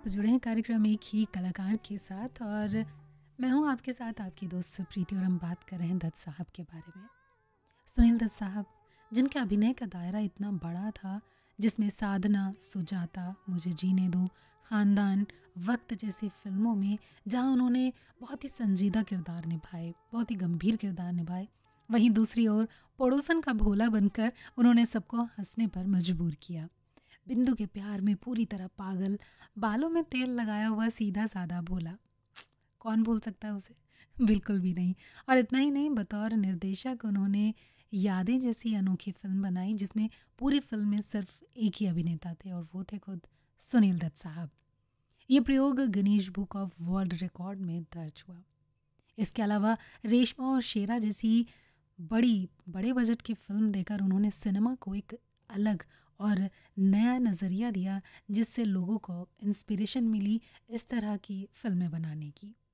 आप जुड़े हैं कार्यक्रम एक ही कलाकार के साथ और मैं हूं आपके साथ आपकी दोस्त प्रीति और हम बात कर रहे हैं दत्त साहब के बारे में। सुनील दत्त साहब जिनके अभिनय का दायरा इतना बड़ा था, जिसमें साधना, सुजाता, मुझे जीने दो, खानदान, वक्त जैसी फिल्मों में जहां उन्होंने बहुत ही संजीदा किरदार निभाए, बहुत ही गंभीर किरदार निभाए, वहीं दूसरी ओर पड़ोसन का भोला बनकर उन्होंने सबको हंसने पर मजबूर किया। बिंदु के प्यार में पूरी तरह पागल, बालों में तेल लगाया हुआ सीधा साधा भोला, कौन भूल सकता है उसे? बिल्कुल भी नहीं। और इतना ही नहीं, बतौर निर्देशक उन्होंने यादें जैसी अनोखी फिल्म बनाई जिसमें पूरी फिल्म में सिर्फ एक ही अभिनेता थे और वो थे खुद सुनील दत्त साहब। ये प्रयोग Guinness book of world record में दर्ज हुआ। इसके अलावा रेशमा और शेरा जैसी बड़े बजट की फिल्म देकर उन्होंने सिनेमा को एक अलग और नया नज़रिया दिया, जिससे लोगों को इंस्पिरेशन मिली इस तरह की फिल्में बनाने की।